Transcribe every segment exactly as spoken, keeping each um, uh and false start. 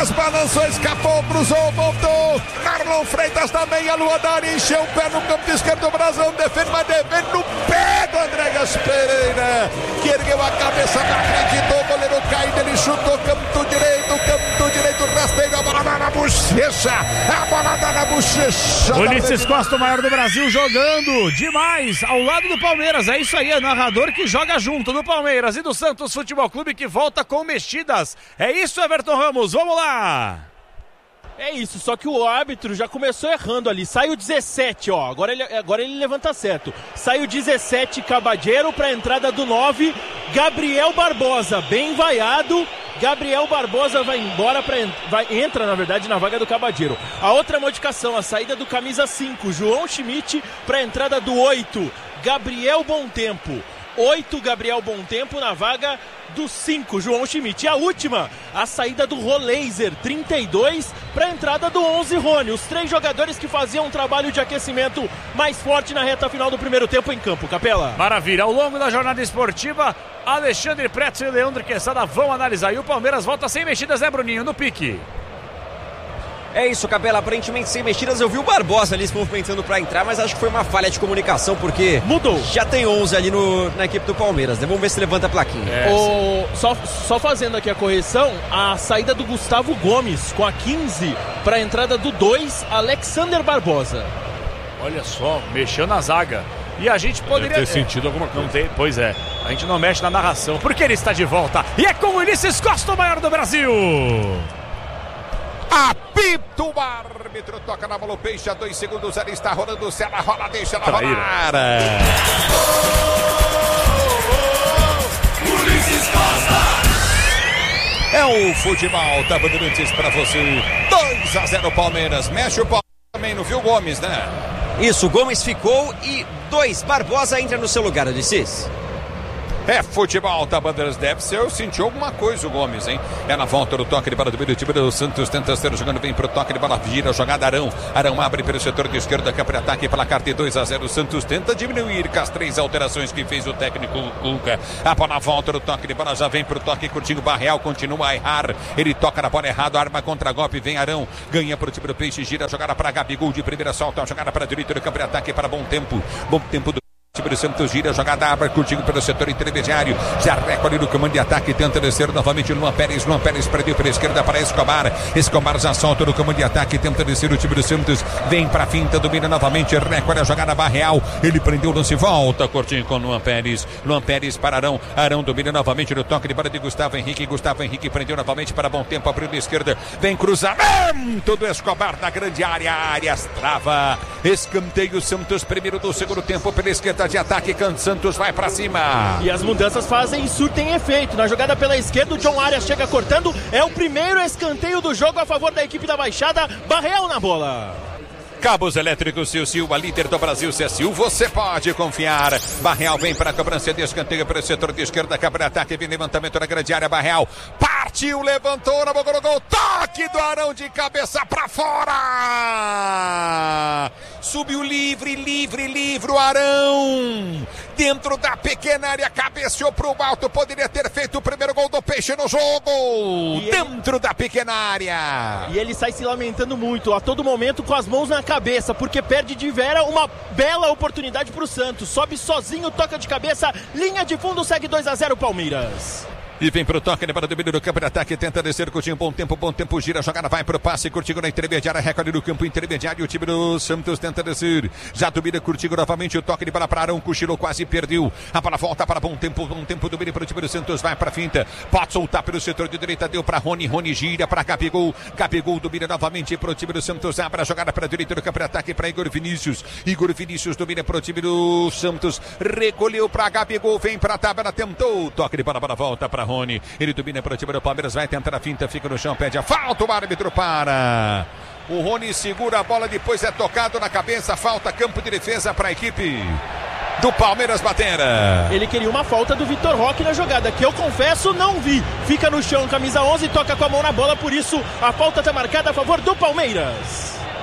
Elias balançou, escapou, cruzou, voltou. Marlon Freitas da meia lua da área, encheu o pé no campo esquerdo. O Brasão defende, mas defende no pé do Andréas Pereira, que ergueu a cabeça pra frente do goleiro caído. Ele chutou canto direito, canto direito, rasteiro. A bola dá na bochecha, a bola dá na bochecha. Ulisses Costa, o maior do Brasil, jogando demais ao lado do Palmeiras. É isso aí, é narrador que joga junto do Palmeiras e do Santos Futebol Clube, que volta com mexidas. É isso, Everton Ramos, vamos lá. É isso, só que o árbitro já começou errando ali. Sai o dezessete, ó. Agora ele, agora ele levanta certo. Sai o dezessete, Cabadeiro, para a entrada do nove, Gabriel Barbosa, bem vaiado. Gabriel Barbosa vai embora, pra, vai, entra na verdade na vaga do Cabadeiro. A outra modificação, a saída do camisa cinco, João Schmidt, para a entrada do oito, Gabriel Bontempo. oito, Gabriel Bontempo na vaga do cinco, João Schmidt. E a última, a saída do Roleiser, trinta e dois, para a entrada do onze, Rony. Os três jogadores que faziam um trabalho de aquecimento mais forte na reta final do primeiro tempo em campo. Capela. Maravilha. Ao longo da jornada esportiva, Alexandre Pretzel e Leandro Quesada vão analisar. E o Palmeiras volta sem mexidas, né, Bruninho? No pique. É isso, Capela, aparentemente sem mexidas. Eu vi o Barbosa ali se movimentando pra entrar, mas acho que foi uma falha de comunicação, porque mudou. Já tem onze ali no, na equipe do Palmeiras, né? Vamos ver se levanta a plaquinha. É, o, só, só fazendo aqui a correção, a saída do Gustavo Gomes com a quinze para a entrada do dois, Alexander Barbosa. Olha só, mexeu na zaga. E a gente poderia ter sentido alguma coisa. Não tem, pois é, a gente não mexe na narração, porque ele está de volta. E é com o Ulisses Costa, o maior do Brasil. Apito, o árbitro toca na bola, o Peixe a dois segundos, ela está rolando, se ela rola, deixa ela rolar. Ulisses Costa! É o futebol da Bandeirantes para você. dois a zero Palmeiras, mexe o Palmeiras também, não viu o Gomes, né? Isso, Gomes ficou e dois, Barbosa entra no seu lugar, Ulisses. É futebol da Bandeirantes, deve ser, eu senti alguma coisa o Gomes, hein? É na volta do toque de bola do meio do time do Santos, tenta ser jogando, vem pro toque de bola, gira, jogada Arão, Arão abre pelo setor de esquerda, cá para ataque, pela carta de dois a zero, Santos tenta diminuir com as três alterações que fez o técnico Cuca. A bola volta do toque de bola, já vem pro toque, curtinho, Barreal continua a errar, ele toca na bola errado, arma contra golpe, vem Arão, ganha pro time do Peixe, gira, jogada para Gabigol de primeira, solta, jogada para direita do campo de ataque, para bom tempo, bom tempo do time do Santos, gira, jogada abre, curtindo pelo setor intermediário, já recolhe no comando de ataque, tenta descer novamente Luan Pérez, Luan Pérez perdeu pela esquerda para Escobar, Escobar já solta no comando de ataque, tenta descer o time do Santos, vem pra finta, domina novamente, recolhe a jogada Barreal, ele prendeu o lance, volta, curtinho com Luan Pérez, Luan Pérez para Arão, Arão domina novamente no toque de bola de Gustavo Henrique, Gustavo Henrique prendeu novamente para bom tempo, abriu na esquerda, vem cruzamento do Escobar na grande área, Arias trava, escanteio Santos, primeiro do segundo tempo pela esquerda de ataque, Can Santos vai pra cima. E as mudanças fazem surtem efeito. Na jogada pela esquerda, o John Arias chega cortando. É o primeiro escanteio do jogo a favor da equipe da Baixada. Barreal na bola. Cabos Elétricos Silva, líder do Brasil, C S U, você pode confiar. Barreal vem para a cobrança de escanteio pelo setor de esquerda, cabra ataque, vem levantamento na grande área, Barreal partiu, levantou na boca do gol, toque do Arão de cabeça para fora. Subiu livre, livre, livre o Arão. Dentro da pequena área, cabeceou pro alto, poderia ter feito o primeiro gol do Peixe no jogo. E dentro ele... da pequena área. E ele sai se lamentando muito, a todo momento com as mãos na cabeça, porque perde de vera uma bela oportunidade pro Santos. Sobe sozinho, toca de cabeça, linha de fundo, segue dois a zero Palmeiras. E vem pro toque, ele para o domínio do campo de ataque, tenta descer, Coutinho, bom tempo, bom tempo, gira, a jogada vai pro passe, Coutinho na intermediária, recolhe no campo intermediário, o time do Santos tenta descer, já domina Coutinho novamente, o toque de bola para Arão, cochilou, quase perdeu, a bola volta para bom tempo, bom tempo, domínio para o time do Santos, vai pra finta, pode soltar pelo setor de direita, deu para Rony, Rony gira para Gabigol, Gabigol domina novamente pro time do Santos, abre a jogada para a direita do campo de ataque para Igor Vinícius, Igor Vinícius domina pro time do Santos, recolheu para Gabigol, vem pra tabela, tentou, toque de bola, bola volta para Rony, ele domina para o time do Palmeiras, vai tentar a finta, fica no chão, pede a falta, o árbitro para. O Rony segura a bola, depois é tocado na cabeça, falta, campo de defesa para a equipe do Palmeiras bater. Ele queria uma falta do Vitor Roque na jogada, que eu confesso não vi. Fica no chão, camisa onze, toca com a mão na bola, por isso a falta está marcada a favor do Palmeiras.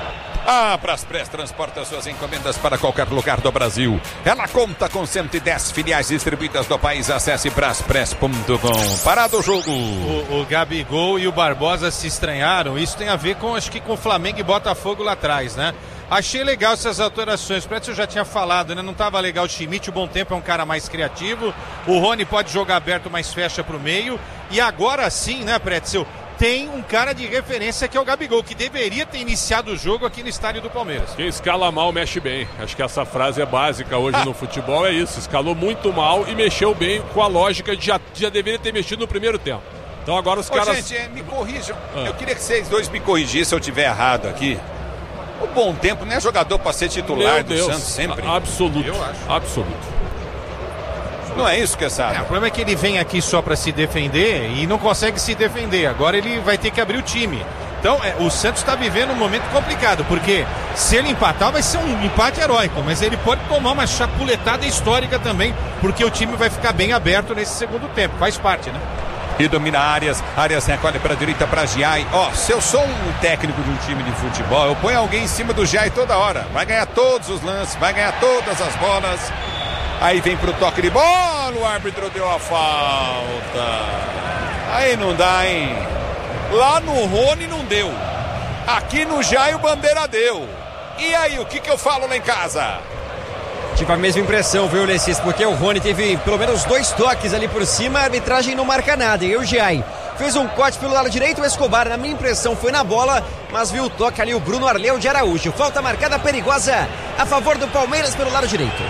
A Braspress transporta suas encomendas para qualquer lugar do Brasil. Ela conta com cento e dez filiais distribuídas no país. Acesse braspress ponto com. Parado o jogo. O, o Gabigol e o Barbosa se estranharam. Isso tem a ver com, acho que com o Flamengo e Botafogo lá atrás, né? Achei legal essas alterações. Parece que eu já tinha falado, né? Não estava legal o Schmidt. O Bom Tempo é um cara mais criativo. O Rony pode jogar aberto, mas fecha para o meio. E agora sim, né, Pretzel? Tem um cara de referência que é o Gabigol, que deveria ter iniciado o jogo aqui no estádio do Palmeiras. Quem escala mal mexe bem. Acho que essa frase é básica hoje ah. no futebol, é isso. Escalou muito mal e mexeu bem com a lógica de já, já deveria ter mexido no primeiro tempo. Então agora os Ô, caras... Gente, é, me corrijam. Ah. Eu queria que vocês dois me corrigissem se eu estiver errado aqui. O Bom Tempo não é jogador para ser titular Meu do Deus. Santos sempre? Absoluto. Eu acho. Absoluto. Não é isso que é sabe. É, o problema é que ele vem aqui só para se defender e não consegue se defender. Agora ele vai ter que abrir o time. Então, é, o Santos está vivendo um momento complicado, porque se ele empatar vai ser um empate heróico, mas ele pode tomar uma chapuletada histórica também, porque o time vai ficar bem aberto nesse segundo tempo. Faz parte, né? E domina Arias, Arias recolhe para a direita para Giai. Ó, oh, se eu sou um técnico de um time de futebol, eu ponho alguém em cima do Giai toda hora. Vai ganhar todos os lances, vai ganhar todas as bolas. Aí vem pro toque de bola, o árbitro deu a falta. Aí não dá, hein? Lá no Rony não deu. Aqui no Jair o Bandeira deu. E aí, o que que eu falo lá em casa? Tive a mesma impressão, viu, Lessis? Porque o Rony teve pelo menos dois toques ali por cima, a arbitragem não marca nada. E o Jair fez um corte pelo lado direito, o Escobar, na minha impressão, foi na bola, mas viu o toque ali o Bruno Arleu de Araújo. Falta marcada perigosa a favor do Palmeiras pelo lado direito.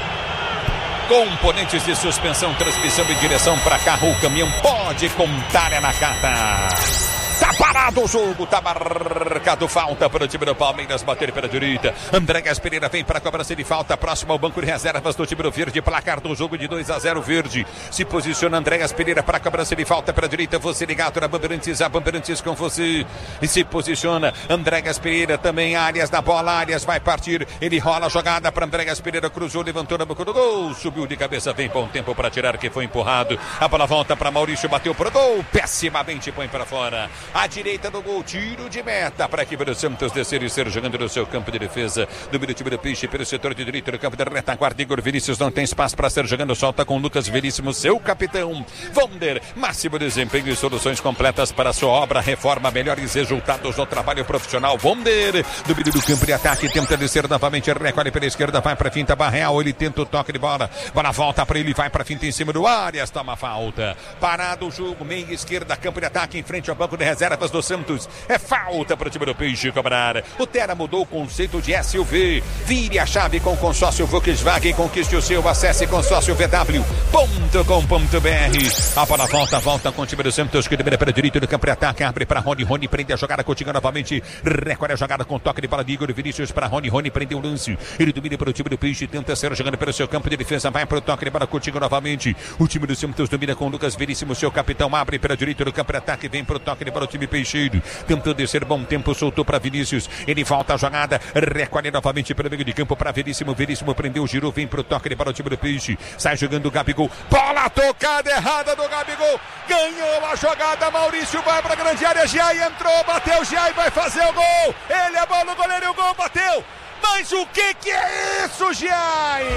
Componentes de suspensão, transmissão e direção para carro, o caminhão pode contar é na carta. Tá parado o jogo, tá marcado falta para o time do Palmeiras, bater pela direita. Andréas Pereira vem para a cobrança de falta, próximo ao banco de reservas do time do Verde, placar do jogo de dois a zero Verde. Se posiciona Andréas Pereira para a cobrança de falta pela direita, você ligado na Bandeirantes, a Bandeirantes com você. E se posiciona Andréas Pereira também, Arias na bola, Arias vai partir, ele rola a jogada para Andréas Pereira, cruzou, levantou na boca do gol, subiu de cabeça, vem bom tempo para tirar que foi empurrado. A bola volta para Maurício, bateu pro gol, pessimamente põe para fora. À direita do gol, tiro de meta para a equipe do Santos descer e ser jogando no seu campo de defesa. Do time do Peixe pelo setor de direita do campo da retaguarda. Igor Vinícius não tem espaço para ser jogando, solta com Lucas Veríssimo, seu capitão. Vonder, máximo desempenho e soluções completas para a sua obra, reforma, melhores resultados no trabalho profissional. Vonder, do meio do campo de ataque, tenta descer novamente, recolhe pela esquerda, vai para a finta, Barreal, ele tenta o toque de bola, bola volta para ele, vai para a finta em cima do Arias, toma falta. Parado o jogo, meia esquerda, campo de ataque em frente ao banco de reservas do Santos. É falta para o time do Peixe cobrar. O Terra mudou o conceito de S U V. Vire a chave com o consórcio Volkswagen. Conquiste o seu. Acesse consórcio v w ponto com ponto b r. A bola volta, volta com o time do Santos, que libera para a direita do campo de ataque. Abre para Rony. Rony prende a jogada, continua novamente. Recolhe a jogada com toque de bola de Igor Vinícius para Rony. Rony prende o lance. Ele domina para o time do Peixe. Tenta ser jogando pelo seu campo de defesa. Vai para o toque de bola, continua novamente. O time do Santos domina com Lucas Veríssimo, seu capitão. Abre para a direita do campo de ataque. Vem para o toque de bola o time Peixeiro. Tentou descer, bom tempo, soltou para Vinícius. Ele volta a jogada, recolhe novamente pelo meio de campo para Veríssimo. Veríssimo prendeu, girou, vem pro toque de bola o time do Peixe. Sai jogando o Gabigol. Bola tocada errada do Gabigol. Ganhou a jogada, Maurício vai para a grande área. Giai entrou, bateu, Giai vai fazer o gol. Ele é bola, o goleiro e o gol, bateu. Mas o que que é isso, Giai?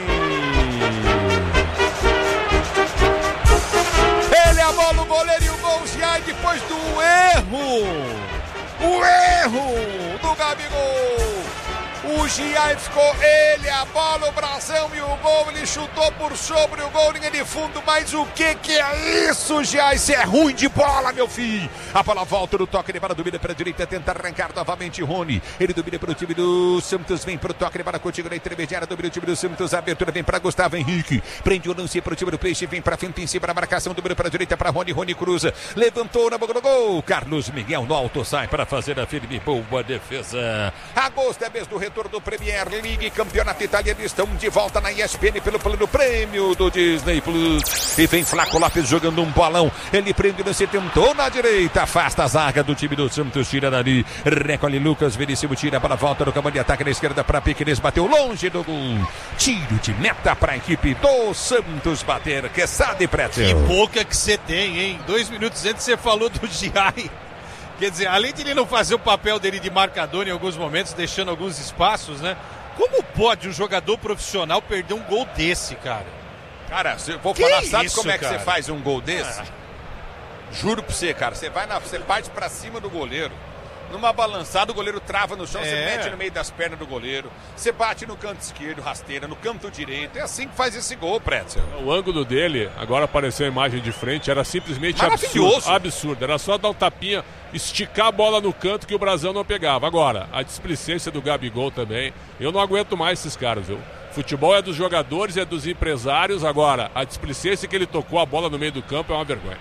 Ele é a bola, o goleiro e o gol, Giai, depois do erro. O erro do Gabigol. O Giai ficou, ele, a bola, o brasão e o gol, ele chutou por sobre o gol, linha de fundo, mas o que que é isso, Giai? Isso é ruim de bola, meu filho. A bola volta no toque de bola, domina para a direita, tenta arrancar novamente Rony. Ele domina para o time do Santos, vem para o toque de bola contigo na intermediária, domina o time do Santos, a abertura vem para Gustavo Henrique, prende o lance para o time do Peixe, vem para frente em cima da marcação, domina para a direita para Rony, Rony cruza, levantou na boca do gol, Carlos Miguel no alto sai para fazer a firme, boa defesa. Agosto é mês do retorno do Premier League, campeonato italiano, estão de volta na E S P N pelo plano prêmio do Disney Plus. E vem Flaco Lopes jogando um bolão. Ele prende o lance, tentou na direita, afasta a zaga do time do Santos, tira dali, recolhe Lucas Veríssimo, tira para a volta do campo de ataque na esquerda para Piqueires, bateu longe do gol. Tiro de meta para a equipe do Santos bater. Que sabe, Pretzel. Que boca que você tem, hein? Dois minutos antes você falou do Giai. Quer dizer, além de ele não fazer o papel dele de marcador em alguns momentos, deixando alguns espaços, né? Como pode um jogador profissional perder um gol desse, cara? Cara, se eu vou Que falar, sabe isso, como é que cara? você faz um gol desse? Ah. Juro pra você, cara, você vai na, você parte pra cima do goleiro. Numa balançada, o goleiro trava no chão, É. você mete no meio das pernas do goleiro. Você bate no canto esquerdo, rasteira, no canto direito. É assim que faz esse gol, Pretzel. O ângulo dele, agora apareceu a imagem de frente, era simplesmente Maravilhoso. absurdo. Absurdo. Era só dar um tapinha, esticar a bola no canto que o Brasil não pegava. Agora, a displicência do Gabigol também. Eu não aguento mais esses caras, viu? Futebol é dos jogadores, é dos empresários. Agora, a displicência que ele tocou a bola no meio do campo é uma vergonha.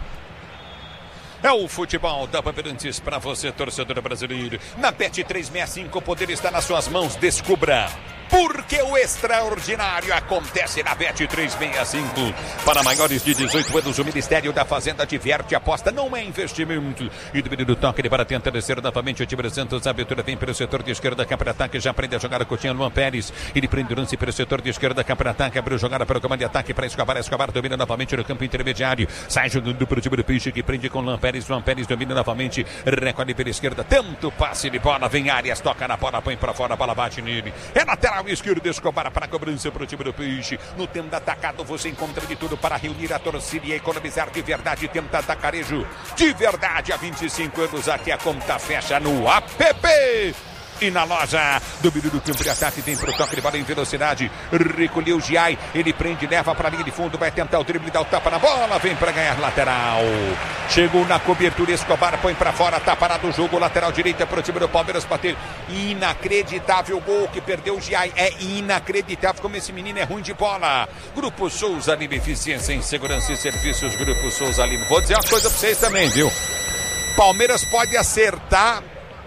É o futebol da Bandeirantes para você, torcedor brasileiro. Na Bet trezentos e sessenta e cinco, o poder está nas suas mãos. Descubra. Porque o extraordinário acontece na Bet trezentos e sessenta e cinco. Para maiores de dezoito anos, o Ministério da Fazenda diverte, aposta, não é investimento. E do do toque, ele para tentar descer novamente o time do Santos. A abertura vem pelo setor de esquerda, cá para ataque, já aprende a jogar a Coutinho, Luan Pérez. Ele prende o lance pelo setor de esquerda, cá para ataque, abriu jogada para o comando de ataque para Escobar. Escobar domina novamente no campo intermediário. Sai jogando para o time do Peixe, que prende com Luan Pérez. Luan Pérez domina novamente, recolhe pela esquerda. Tanto passe de bola, vem Arias, toca na bola, põe para fora, a bola bate nele. É lateral esquerdo, Escobar para a cobrança para o time do Peixe. No tempo da atacado, você encontra de tudo para reunir a torcida e economizar de verdade. Tempo da atacarejo de verdade. Há vinte e cinco anos aqui a conta fecha no app. E na loja, domínio do campo de ataque, tem pro toque de bola em velocidade, recolheu o Giai, ele prende, leva para a linha de fundo, vai tentar o drible, dá o tapa na bola, vem para ganhar lateral, chegou na cobertura, Escobar põe para fora, tá parado o jogo, lateral direita pro time do Palmeiras, bater, inacreditável gol que perdeu o Giai, é inacreditável como esse menino é ruim de bola. Grupo Souza Lima, eficiência em segurança e serviços, Grupo Souza Lima. Vou dizer uma coisa para vocês também, viu? Palmeiras pode acertar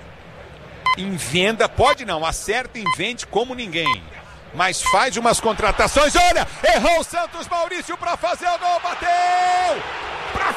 em venda, pode não, acerta em vende como ninguém, mas faz umas contratações. Olha, errou o Santos, Maurício para fazer o gol, bateu para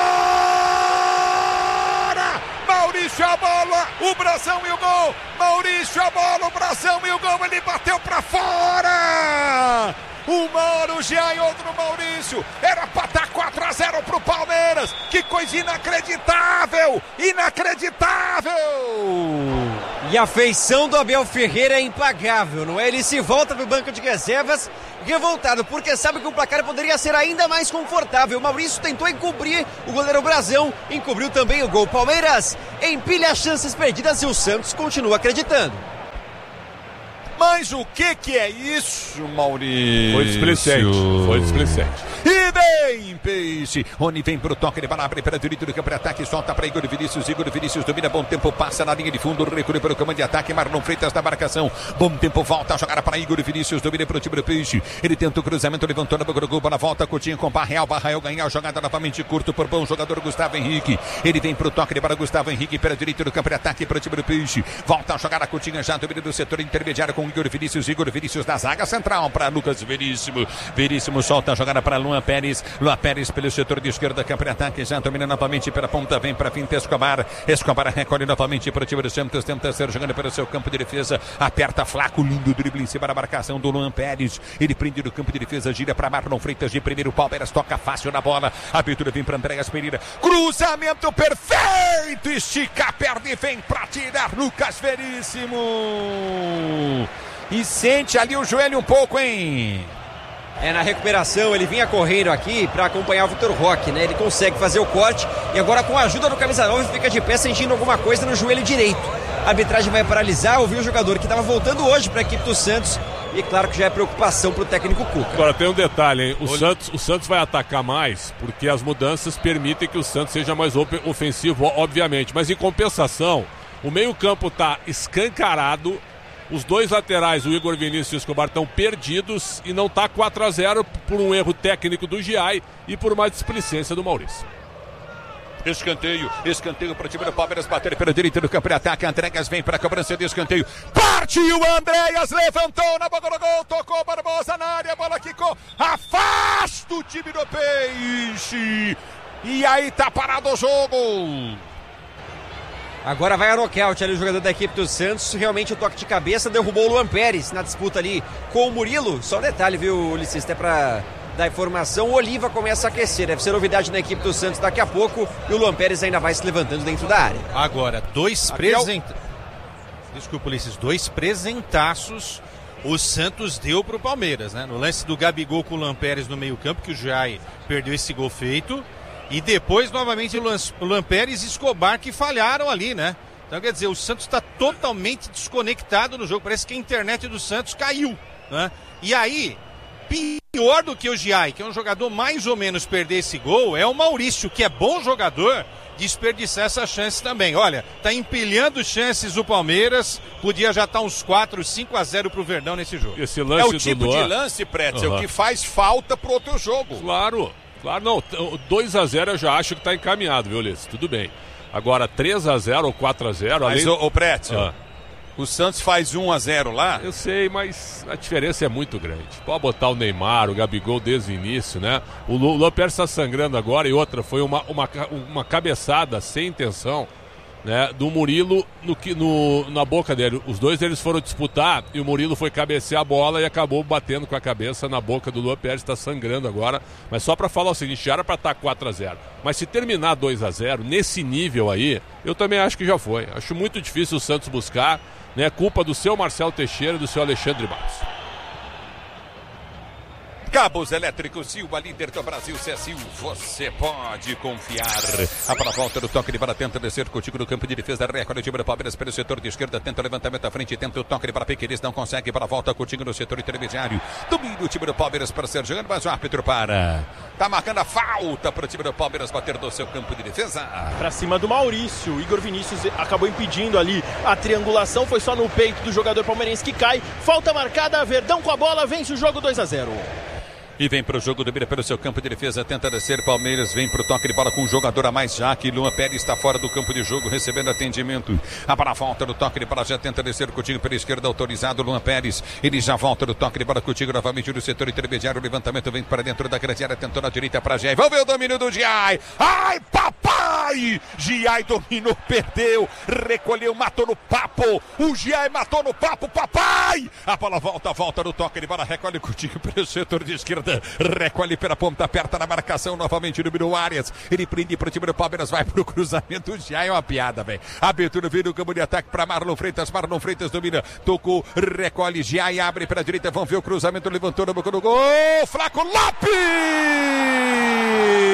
fora, Maurício a bola, o Brasão e o gol, Maurício a bola, o Brasão e o gol, ele bateu para fora. Uma hora o Jean e outro Maurício. Era para estar quatro a zero pro Palmeiras. Que coisa inacreditável! Inacreditável! E a feição do Abel Ferreira é impagável, não é? Ele se volta pro banco de reservas revoltado, porque sabe que o placar poderia ser ainda mais confortável. O Maurício tentou encobrir o goleiro Brasão, encobriu também o gol. Palmeiras empilha as chances perdidas e o Santos continua acreditando. Mas o que que é isso, Maurício? Foi displicente, foi displicente. E vem Peixe, Rony vem pro toque de bola, abre para direito do campo de ataque, solta para Igor Vinícius, Igor Vinícius domina, bom tempo, passa na linha de fundo, recua para o comando de ataque, Marlon Freitas na marcação, bom tempo, volta a jogar para Igor Vinícius, domina para o time do Peixe, ele tenta o cruzamento, levantou na boca do gol, bola volta, Coutinho com Barreal, Barreal ganhar, jogada novamente curto por bom jogador Gustavo Henrique, ele vem pro toque de bola, Gustavo Henrique para direito do campo de ataque para o time do Peixe, volta a jogar a Coutinho, já domina do setor intermediário com Igor Vinícius, Igor Vinícius na zaga central para Lucas Veríssimo, Veríssimo solta a jogada para Luan Pérez, Luan Pérez pelo setor de esquerda, campo de ataque, já domina novamente pela ponta, vem para finta Escobar, Escobar recolhe novamente para o time do Santos, tenta ser jogando pelo seu campo de defesa, aperta Flaco, lindo drible em cima da marcação do Luan Pérez, ele prende no campo de defesa, gira para Marlon Freitas de primeiro, Palmeiras toca fácil na bola, a abertura vem para Andréas Pereira, cruzamento perfeito, estica a perna e vem para tirar Lucas Veríssimo, e sente ali o joelho um pouco, hein? É, na recuperação, ele vinha correndo aqui para acompanhar o Vitor Roque, né? Ele consegue fazer o corte e agora com a ajuda do camisa nove fica de pé sentindo alguma coisa no joelho direito. A arbitragem vai paralisar, ouviu o jogador que estava voltando hoje para a equipe do Santos e claro que já é preocupação para o técnico Cuca. Agora tem um detalhe, hein? O Santos, o Santos vai atacar mais porque as mudanças permitem que o Santos seja mais ofensivo, obviamente, mas em compensação, o meio-campo está escancarado. Os dois laterais, o Igor Vinícius e o Escobar, estão perdidos e não está quatro a zero por um erro técnico do Giai e por uma displicência do Maurício. Escanteio, escanteio para o time do Palmeiras, bater pela direita do campo de ataque, Andréas vem para a cobrança de escanteio, partiu Andréas, levantou na boca do gol, tocou Barbosa na área, a bola quicou, afasta o time do Peixe, e aí tá parado o jogo. Agora vai a nocaute ali o jogador da equipe do Santos. Realmente o toque de cabeça derrubou o Luan Pérez na disputa ali com o Murilo. Só um detalhe, viu, Ulisses? Até pra da informação. O Oliva começa a aquecer, deve ser novidade na equipe do Santos daqui a pouco, e o Luan Pérez ainda vai se levantando dentro da área. Agora, dois presentes. Desculpa, Ulisses, dois presentaços o Santos deu pro Palmeiras, né? No lance do Gabigol com o Luan Pérez no meio campo, que o Jai perdeu esse gol feito, e depois novamente o Luan Pérez e Escobar que falharam ali, né? Então quer dizer, o Santos está totalmente desconectado no jogo, parece que a internet do Santos caiu, né? E aí, pior do que o Giai, que é um jogador mais ou menos perder esse gol, é o Maurício, que é bom jogador, desperdiçar essa chance também. Olha, tá empilhando chances o Palmeiras, podia já estar tá uns quatro, cinco a zero pro Verdão nesse jogo. Esse lance é o tipo do Luan... de lance, Pretzel, uhum. que faz falta pro outro jogo. Claro, claro, não, dois a zero eu já acho que tá encaminhado, viu, Ulisses? Tudo bem. Agora três a zero ou quatro a zero... Mas, além... ô, ô Pretzel, ah. o Santos faz um a zero lá. Eu sei, mas a diferença é muito grande. Pode botar o Neymar, o Gabigol desde o início, né? O Luan Pérez está sangrando agora, e outra, foi uma, uma, uma cabeçada sem intenção, né, do Murilo no, no, na boca dele. Os dois eles foram disputar e o Murilo foi cabecear a bola e acabou batendo com a cabeça na boca do Luan Pérez, está sangrando agora. Mas só para falar o seguinte, já era para estar quatro a zero. Mas se terminar dois a zero, nesse nível aí, eu também acho que já foi. Acho muito difícil o Santos buscar, né? Culpa do seu Marcelo Teixeira e do seu Alexandre Barros. Cabos Elétricos Silva, líder do Brasil, C S U, você pode confiar. A para a volta do toque de bola, tenta descer contigo no campo de defesa, recolhe o time do Palmeiras pelo setor de esquerda, tenta o levantamento à frente, tenta o toque de bola, Pequenes não consegue, para a volta contigo no setor intermediário, domina o time do Palmeiras para ser jogando, mas o árbitro para. Tá marcando a falta para o time do Palmeiras bater no seu campo de defesa. Para cima do Maurício, o Igor Vinícius acabou impedindo ali a triangulação, foi só no peito do jogador palmeirense que cai, falta marcada, Verdão com a bola, vence o jogo dois a zero. E vem para o jogo do Mira pelo seu campo de defesa, tenta descer, Palmeiras vem para o toque de bola com um jogador a mais já, que Luan Pérez está fora do campo de jogo, recebendo atendimento. A para a volta do toque de bola, já tenta descer contigo pela esquerda, autorizado Luan Pérez, ele já volta do toque de bola contigo novamente no setor intermediário, o levantamento vem para dentro da grande área, tentou na direita para Giai, vamos ver o domínio do Giai, ai papai, Giai dominou, perdeu, recolheu, matou no papo, o Giai matou no papo, papai, a bola volta, volta no toque de bola, recolhe contigo pelo setor de esquerda, recolhe pela ponta, aperta na marcação novamente no Miro Arias, ele prende para o time do Palmeiras, vai pro cruzamento, já é uma piada, velho. Abertura vem no campo de ataque para Marlon Freitas, Marlon Freitas domina, tocou, recolhe, já e abre para a direita, vão ver o cruzamento, levantou na boca do gol, Flaco Lopes!